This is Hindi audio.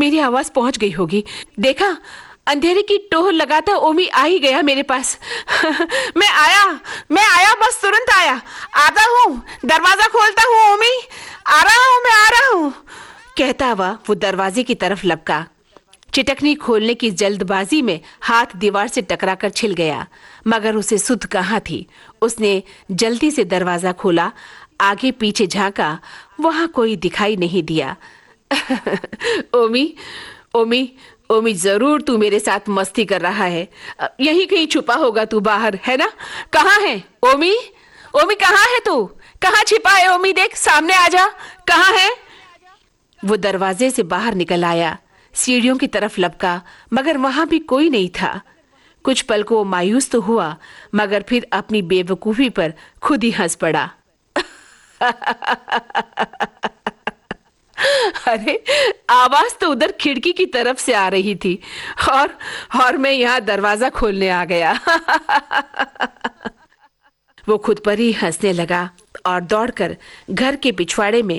मेरी आवाज पहुंच गई होगी। देखा, अंधेरे की टोह लगाता ओमी आ ही गया मेरे पास। मैं आया, बस तुरंत आया। आता हूँ, दरवाजा खोलता हूँ ओमी, आ रहा हूँ, मैं आ रहा हूँ, कहता हुआ वो दरवाजे की तरफ लपका। चिटकनी खोलने की जल्दबाजी में हाथ दीवार से टकराकर छिल गया, मगर उसे सुध कहाँ थी। उसने जल्दी से दरवाजा खोला, आगे पीछे झांका, वहां कोई दिखाई नहीं दिया। ओमी, ओमी, ओमी, जरूर तू मेरे साथ मस्ती कर रहा है। यहीं कहीं छुपा होगा तू बाहर, है ना? कहाँ है ओमी? ओमी, कहाँ है तू? कहाँ छिपा है ओमी? देख, सामने आ जा, कहाँ है? वो दरवाजे से बाहर निकल आया, सीढ़ियों की तरफ लपका, मगर वहां भी कोई नहीं था। कुछ पल को मायूस तो हुआ, मगर फिर अपनी बेवकूफी पर खुद ही हंस पड़ा। अरे, आवाज तो उधर खिड़की की तरफ से आ रही थी और मैं यहाँ दरवाजा खोलने आ गया। वो खुद पर ही हंसने लगा और दौड़कर घर के पिछवाड़े में